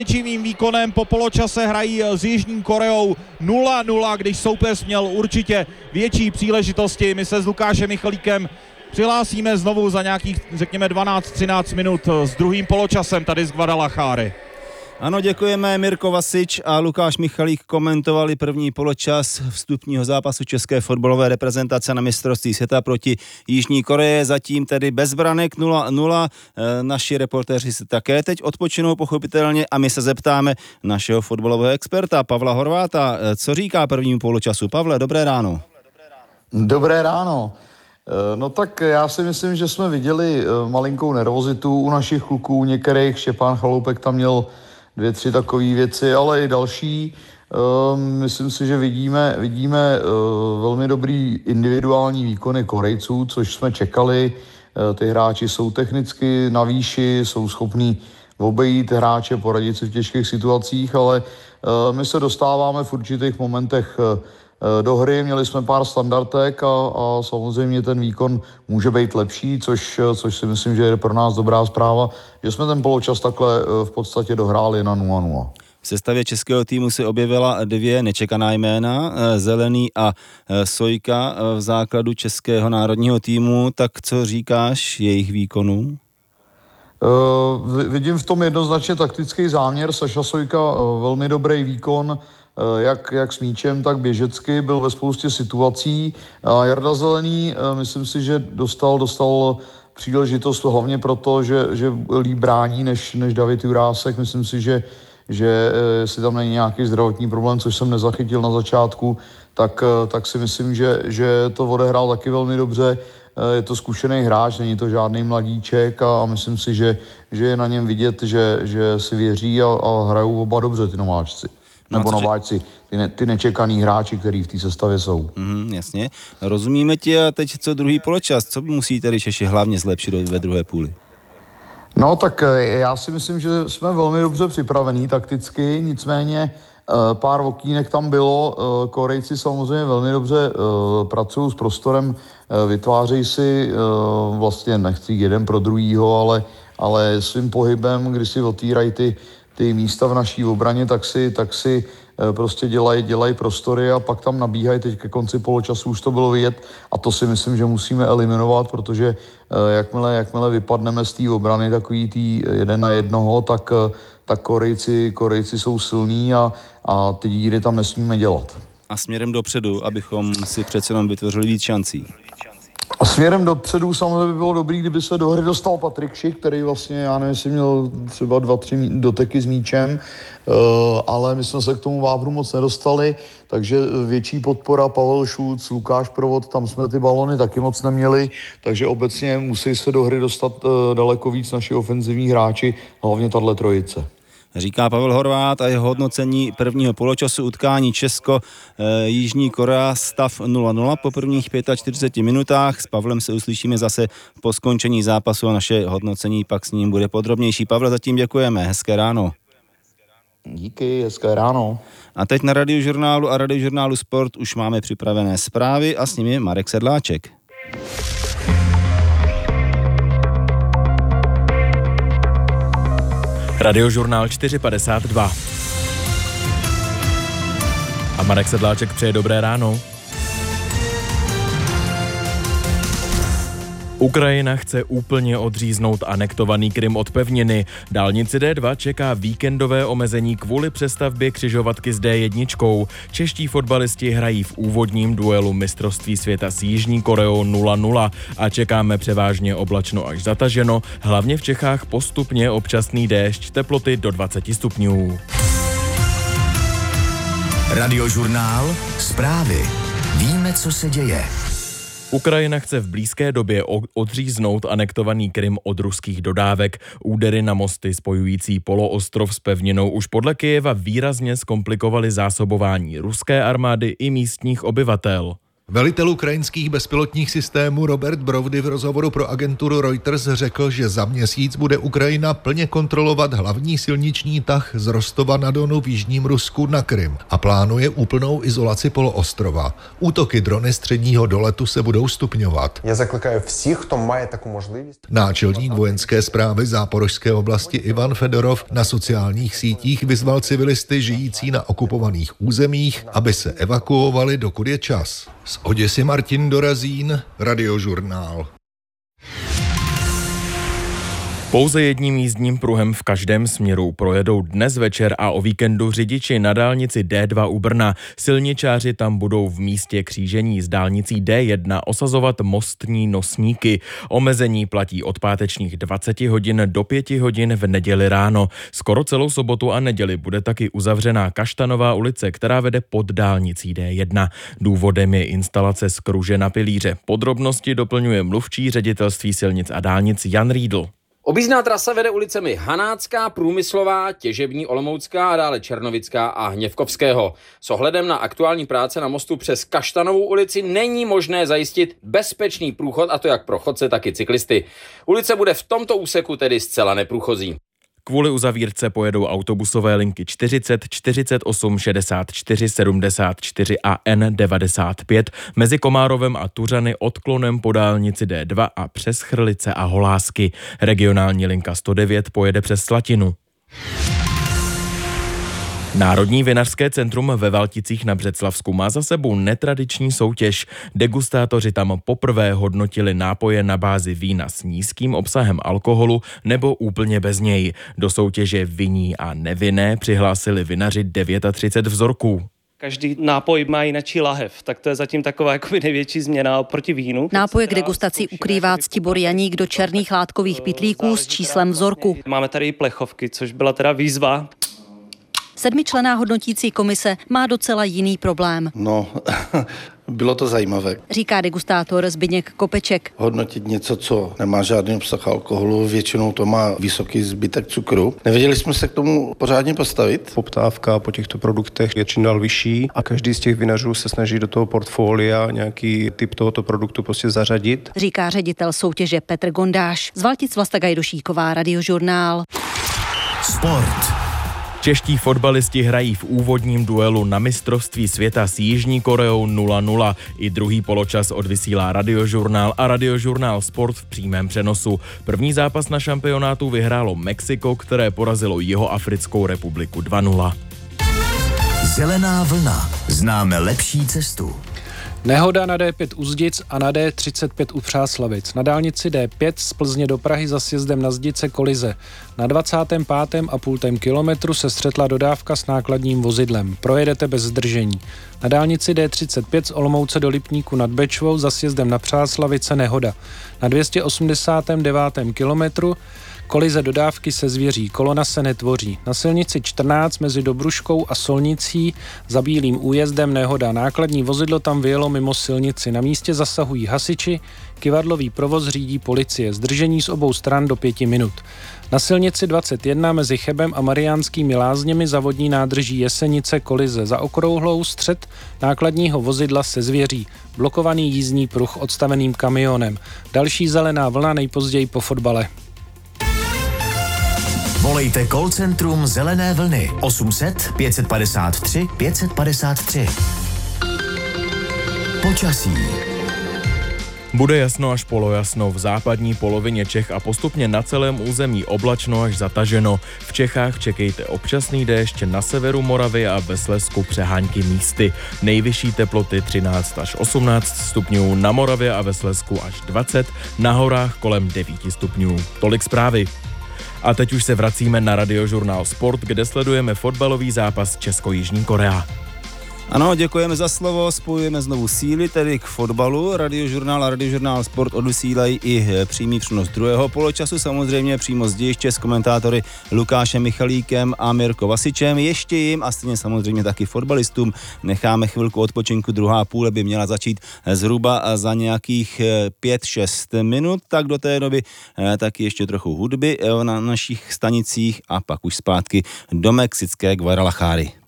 Ničivým výkonem po poločase hrají s Jižní Koreou 0-0, když soupeř měl určitě větší příležitosti. My se s Lukášem Michalíkem přihlásíme znovu za nějakých, řekněme, 12-13 minut s druhým poločasem tady z Guadalajary. Ano, děkujeme. Mirko Vasič a Lukáš Michalík komentovali první poločas vstupního zápasu české fotbalové reprezentace na mistrovství světa proti Jižní Koreji. Zatím tedy bez branek 0-0. Naši reportéři se také teď odpočinou pochopitelně a my se zeptáme našeho fotbalového experta Pavla Horváta. Co říká prvnímu poločasu? Pavle, dobré ráno. Dobré ráno. No tak já si myslím, že jsme viděli malinkou nervozitu u našich kluků, některých. Štěpán Chaloupek tam měl 2-3 takové věci, ale i další. Myslím si, že vidíme velmi dobrý individuální výkony Korejců, což jsme čekali. Ty hráči jsou technicky na výši, jsou schopní obejít hráče, poradit si v těžkých situacích, ale my se dostáváme v určitých momentech do hry, měli jsme pár standardek a samozřejmě ten výkon může být lepší, což si myslím, že je pro nás dobrá zpráva, že jsme ten poločas takhle v podstatě dohráli na 0-0. V sestavě českého týmu se objevila 2 nečekaná jména, Zelený a Sojka v základu českého národního týmu. Tak co říkáš jejich výkonů? Vidím v tom jednoznačně taktický záměr. Saša Sojka velmi dobrý výkon, jak s míčem, tak běžecky, byl ve spoustě situací. A Jarda Zelený, myslím si, že dostal příležitost hlavně proto, že líp brání než David Jurásek. Myslím si, že si tam není nějaký zdravotní problém, což jsem nezachytil na začátku, tak si myslím, že to odehrál taky velmi dobře. Je to zkušený hráč, není to žádný mladíček a myslím si, že je na něm vidět, že si věří a hrajou oba dobře ty nováčci. Nebo nováčci, ty nečekaný hráči, který v té sestavě jsou. Jasně. Rozumíme ti a teď co druhý poločas? Co musí tedy Češi hlavně zlepšit ve druhé půli? No tak já si myslím, že jsme velmi dobře připravení takticky, nicméně pár okýnek tam bylo. Korejci samozřejmě velmi dobře pracují s prostorem, vytvářejí si vlastně, nechci jeden pro druhýho, ale svým pohybem, když si otvírají ty místa v naší obraně, tak si prostě dělají prostory a pak tam nabíhají. Teď ke konci poločasu už to bylo vidět a to si myslím, že musíme eliminovat, protože jakmile vypadneme z té obrany takový tý 1-1, tak Korejci jsou silní a ty díry tam nesmíme dělat. A směrem dopředu, abychom si přece jenom vytvořili víc šancí. A směrem dopředu samozřejmě by bylo dobrý, kdyby se do hry dostal Patrik Šik, který vlastně, já nevím, jestli měl třeba 2-3 doteky s míčem, ale my jsme se k tomu Vávru moc nedostali, takže větší podpora Pavel Šulc, Lukáš Provod, tam jsme ty balony taky moc neměli, takže obecně musí se do hry dostat daleko víc naši ofenzivní hráči, hlavně tahle trojice. Říká Pavel Horvát a jeho hodnocení prvního poločasu utkání Česko-Jižní Korea, stav 0-0 po prvních 45 minutách. S Pavlem se uslyšíme zase po skončení zápasu a naše hodnocení pak s ním bude podrobnější. Pavle, zatím děkujeme, hezké ráno. Díky, hezké ráno. A teď na Radiožurnálu a Radiožurnálu Sport už máme připravené zprávy a s nimi Marek Sedláček. Radiožurnál 452. A Marek Sedláček přeje dobré ráno. Ukrajina chce úplně odříznout anektovaný Krym od pevniny. Dálnici D2 čeká víkendové omezení kvůli přestavbě křižovatky s D1. Čeští fotbalisti hrají v úvodním duelu mistrovství světa s Jižní Koreou 0-0 a čekáme převážně oblačno až zataženo, hlavně v Čechách postupně občasný déšť, teploty do 20 stupňů. Radiožurnál, zprávy. Víme, co se děje. Ukrajina chce v blízké době odříznout anektovaný Krym od ruských dodávek. Údery na mosty spojující poloostrov s pevninou už podle Kyjeva výrazně zkomplikovaly zásobování ruské armády i místních obyvatel. Velitel ukrajinských bezpilotních systémů Robert Brovdy v rozhovoru pro agenturu Reuters řekl, že za měsíc bude Ukrajina plně kontrolovat hlavní silniční tah z Rostova na Donu v jižním Rusku na Krym a plánuje úplnou izolaci poloostrova. Útoky drony středního doletu se budou stupňovat. Já zaklикаю всіх, хто має таку можливість. Náčelník vojenské správy Záporožské oblasti Ivan Fedorov na sociálních sítích vyzval civilisty žijící na okupovaných územích, aby se evakuovali, dokud je čas. Z Oděsy Martin Dorazín, Radiožurnál. Pouze jedním jízdním pruhem v každém směru projedou dnes večer a o víkendu řidiči na dálnici D2 u Brna. Silničáři tam budou v místě křížení s dálnicí D1 osazovat mostní nosníky. Omezení platí od pátečních 20 hodin do 5 hodin v neděli ráno. Skoro celou sobotu a neděli bude taky uzavřená Kaštanová ulice, která vede pod dálnicí D1. Důvodem je instalace skruže na pilíře. Podrobnosti doplňuje mluvčí Ředitelství silnic a dálnic Jan Riedl. Objízdná trasa vede ulicemi Hanácká, Průmyslová, Těžební, Olomoucká a dále Černovická a Hněvkovského. S ohledem na aktuální práce na mostu přes Kaštanovou ulici není možné zajistit bezpečný průchod, a to jak pro chodce, tak i cyklisty. Ulice bude v tomto úseku tedy zcela neprůchozí. Kvůli uzavírce pojedou autobusové linky 40, 48, 64, 74 a N95 mezi Komárovem a Tuřany odklonem po dálnici D2 a přes Chrlice a Holásky. Regionální linka 109 pojede přes Slatinu. Národní vinařské centrum ve Valticích na Břeclavsku má za sebou netradiční soutěž. Degustátoři tam poprvé hodnotili nápoje na bázi vína s nízkým obsahem alkoholu nebo úplně bez něj. Do soutěže vinní a nevinné přihlásili vinaři 39 vzorků. Každý nápoj má jinačí lahev, tak to je zatím taková největší změna oproti vínu. Nápoje k degustaci ukrývá Ctibor Janík do černých látkových pytlíků s číslem vzorku. Máme tady i plechovky, což byla teda výzva. 7členná hodnotící komise má docela jiný problém. No, bylo to zajímavé. Říká degustátor Zbyněk Kopeček. Hodnotit něco, co nemá žádný obsah alkoholu, většinou to má vysoký zbytek cukru. Nevěděli jsme se k tomu pořádně postavit. Poptávka po těchto produktech je čím dál vyšší a každý z těch vinařů se snaží do toho portfolia nějaký typ tohoto produktu prostě zařadit. Říká ředitel soutěže Petr Gondáš. Z Valtic Vlasta Gajdošíková, Radiožurnál. Sport. Čeští fotbalisti hrají v úvodním duelu na mistrovství světa s Jižní Koreou 0-0. I druhý poločas odvysílá Radiožurnál a Radiožurnál Sport v přímém přenosu. První zápas na šampionátu vyhrálo Mexiko, které porazilo Jihoafrickou republiku 2-0. Zelená vlna. Známe lepší cestu. Nehoda na D5 u Zdic a na D35 u Přáslavic. Na dálnici D5 z Plzně do Prahy za sjezdem na Zdice kolize. Na 25,5 kilometru se střetla dodávka s nákladním vozidlem. Projedete bez zdržení. Na dálnici D35 z Olomouce do Lipníku nad Bečvou za sjezdem na Přáslavice nehoda. Na 289. kilometru kolize dodávky se zvěří, kolona se netvoří. Na silnici 14 mezi Dobruškou a Solnicí za Bílým újezdem nehoda. Nákladní vozidlo tam vyjelo mimo silnici. Na místě zasahují hasiči, kyvadlový provoz řídí policie. Zdržení z obou stran do 5 minut. Na silnici 21 mezi Chebem a Mariánskými Lázněmi za vodní nádrží Jesenice kolize. Za okrouhlou střet nákladního vozidla se zvěří. Blokovaný jízdní pruh odstaveným kamionem. Další zelená vlna nejpozději po fotbale. Volejte call centrum Zelené vlny 800 553 553. Počasí. Bude jasno až polojasno v západní polovině Čech a postupně na celém území oblačno až zataženo. V Čechách čekejte občasný déšť, na severu Moravy a ve Slezsku přehánky místy. Nejvyšší teploty 13 až 18 stupňů, na Moravě a ve Slezsku až 20, na horách kolem 9 stupňů. Tolik zprávy. A teď už se vracíme na Radiožurnál Sport, kde sledujeme fotbalový zápas Česko-Jižní Korea. Ano, děkujeme za slovo, spojujeme znovu síly, tedy k fotbalu. Radiožurnál a Radiožurnál Sport odvysílají i přímý přenos druhého poločasu, samozřejmě přímo z dějiště s komentátory Lukášem Michalíkem a Mirko Vasičem. Ještě jim a stejně samozřejmě taky fotbalistům necháme chvilku odpočinku, druhá půle by měla začít zhruba za nějakých 5-6 minut, tak do té doby taky ještě trochu hudby na našich stanicích a pak už zpátky do mexické Guadalajary.